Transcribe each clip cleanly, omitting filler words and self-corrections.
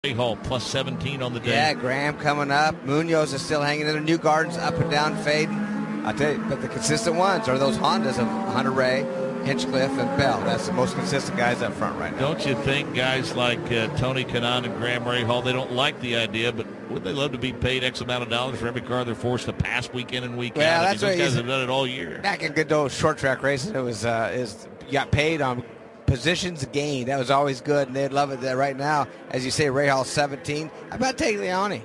Hall plus 17 on the day. Yeah, Graham coming up. Munoz is still hanging in there. Newgarden's up and down fading. I tell you, but the consistent ones are those Hondas of Hunter-Reay, Hinchcliffe, and Bell. That's the most consistent guys up front right now. Don't you think guys like Tony Kanaan and Graham Rahal, they don't like the idea, but would they love to be paid X amount of dollars for every car they're forced to pass week in and week out? That's those guys have done it all year. Back in good old short track races, it was you got paid on positions gained. That was always good, and they'd love it. That right now, as you say, Rahal 17. How about Tagliani?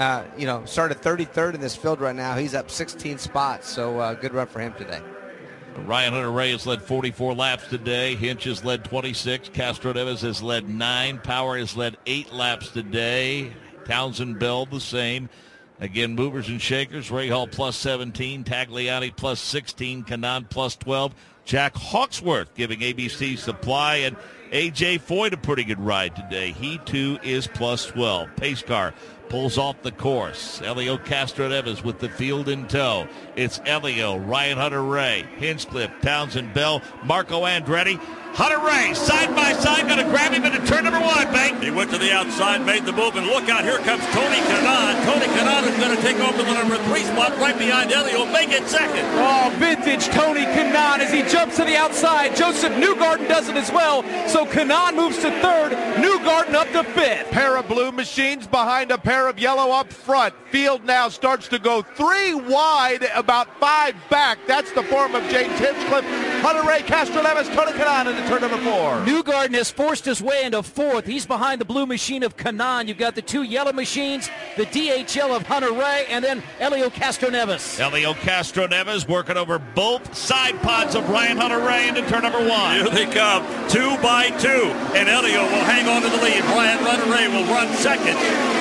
Started 33rd in this field right now. He's up 16 spots, so good run for him today. Ryan Hunter-Reay has led 44 laps today. Hinch has led 26. Castroneves has led 9. Power has led 8 laps today. Townsend Bell the same. Again, movers and shakers. Rahal plus 17. Tagliani plus 16. Kanaan plus 12. Jack Hawksworth giving ABC Supply and A.J. Foyt a pretty good ride today. He, too, is plus 12. Pace car pulls off the course. Elio Castroneves with the field in tow. It's Elio, Ryan Hunter-Reay, Hinchcliffe, Townsend Bell, Marco Andretti. Hunter-Reay, side by side, going to grab him into turn number 1, Bank. He went to the outside, made the move, and look out, here comes Tony Kanaan. Tony Kanaan is going to take over the number 3 spot right behind Elio, make it second. Oh, vintage Tony Kanaan as he jumps to the outside. Joseph Newgarden does it as well, so Kanaan moves to 3rd, Newgarden up to 5th. Pair of blue machines behind a pair of yellow up front. Field now starts to go 3 wide, about 5 back. That's the form of James Hinchcliffe, Hunter-Reay, Castroneves, Tony Kanaan into turn number 4. Newgarden has forced his way into 4th. He's behind the blue machine of Kanaan. You've got the 2 yellow machines, the DHL of Hunter-Reay, and then Elio Castroneves. Elio Castroneves working over both side pods of Ryan Hunter-Reay into turn number 1. Here they come, 2 by 2, and Elio will hang on to the lead. Ryan Hunter-Reay will run second.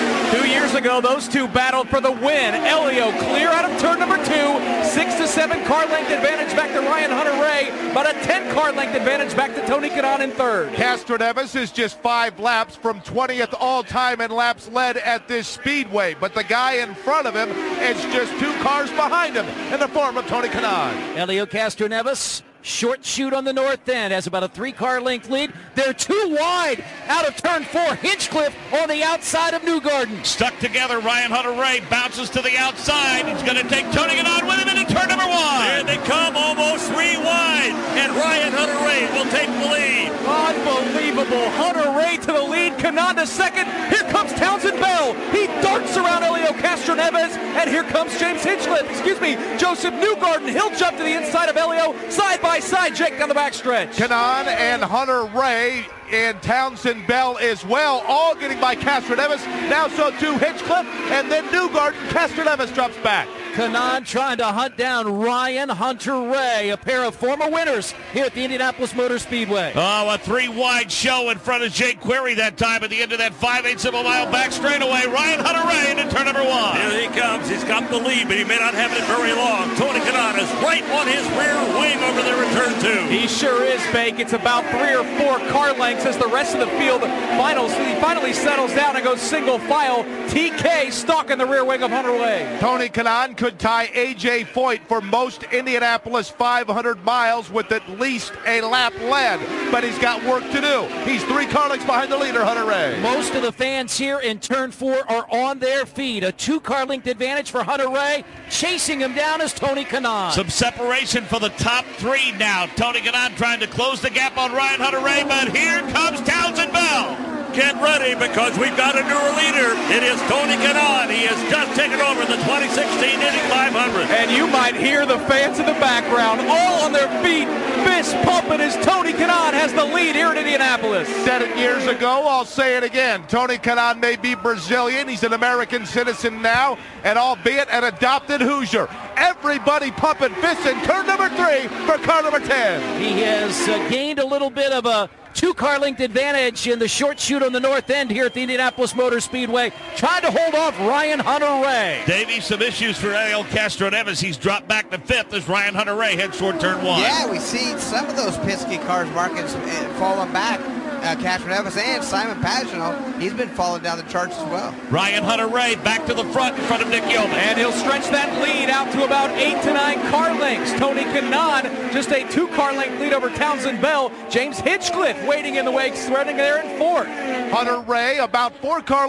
2 years ago, those two battled for the win. Elio clear out of turn number 2, 6 to 7 car length advantage back to Ryan Hunter-Reay, but a 10 car length advantage back to Tony Kanaan in 3rd. Castroneves is just 5 laps from 20th all-time in laps led at this speedway, but the guy in front of him is just 2 cars behind him in the form of Tony Kanaan. Elio Castroneves, short shoot on the north end, has about a 3-car length lead. They're too wide out of turn 4. Hinchcliffe on the outside of Newgarden. Stuck together, Ryan Hunter-Reay bounces to the outside. He's going to take Tony Kanaan with him into turn number 1. Here they come, almost 3 wide, and Ryan Hunter-Reay will take the lead. Unbelievable. Hunter-Reay to the lead, Kanaan to 2nd. Here comes Townsend Bell. He darts around Elio Castroneves, and here comes Joseph Newgarden. He'll jump to the inside of Elio, side by side, Jake down the backstretch. Kanaan and Hunter-Reay and Townsend Bell as well, all getting by Castroneves. Now so too Hinchcliffe, and then Newgarden. Castroneves drops back. Kanaan trying to hunt down Ryan Hunter-Reay, a pair of former winners here at the Indianapolis Motor Speedway. Oh, a 3-wide show in front of Jake Query that time at the end of that 5/8 of a mile back straightaway. Ryan Hunter-Reay into turn number 1. Here he comes. He's got the lead, but he may not have it very long. Tony Kanaan is right on his rear wing over there in turn 2. He sure is, Bake. It's about 3 or 4 car lengths as the rest of the field finally settles down and goes single file. TK stuck in the rear wing of Hunter-Reay. Tony Kanaan could tie A.J. Foyt for most Indianapolis 500 miles with at least a lap led, but he's got work to do. He's 3 car lengths behind the leader, Hunter-Reay. Most of the fans here in turn 4 are on their feet. A 2-car length advantage for Hunter-Reay. Chasing him down is Tony Kanaan. Some separation for the top 3 now. Tony Kanaan trying to close the gap on Ryan Hunter-Reay, but here comes Townsend Bell. Get ready because we've got a newer leader. It is Tony Kanaan. He has just taken over the 2016 Indy 500. And you might hear the fans in the background all on their feet, fist pumping as Tony Kanaan has the lead here in Indianapolis. Said it years ago, I'll say it again. Tony Kanaan may be Brazilian. He's an American citizen now, and albeit an adopted Hoosier. Everybody pumping fists in turn number 3 for car number 10. He has gained a little bit of a 2-car length advantage in the short shoot on the north end here at the Indianapolis Motor Speedway, trying to hold off Ryan Hunter-Reay. Davey, some issues for Elio Castroneves. He's dropped back to 5th as Ryan Hunter-Reay heads toward turn 1. Yeah, we see some of those Penske cars markings falling back. Castro Neves and Simon Pagenaud, he's been falling down the charts as well. Ryan Hunter-Reay back to the front in front of Nick Yeoman. And he'll stretch that lead out to about 8 to 9 car lengths. Tony Kanaan just a 2-car length lead over Townsend Bell. James Hinchcliffe waiting in the wake, threading there in 4th. Hunter-Reay about 4 car